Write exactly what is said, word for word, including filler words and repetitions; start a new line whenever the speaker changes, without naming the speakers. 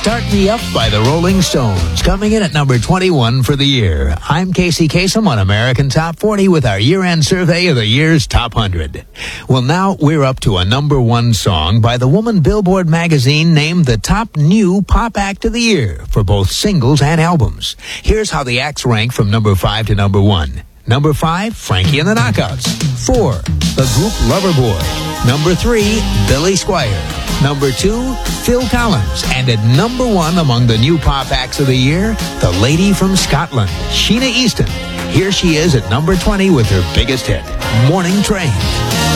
Start Me Up by the Rolling Stones, coming in at number twenty-one for the year. I'm Casey Kasem on American Top forty with our year-end survey of the year's Top one hundred. Well, now we're up to a number one song by the woman Billboard magazine named the top new pop act of the year for both singles and albums. Here's how the acts rank from number five to number one. Number five, Frankie and the Knockouts. Four, the group Loverboy. Number three, Billy Squier. Number two, Phil Collins. And at number one among the new pop acts of the year, the lady from Scotland, Sheena Easton. Here she is at number twenty with her biggest hit, Morning Train.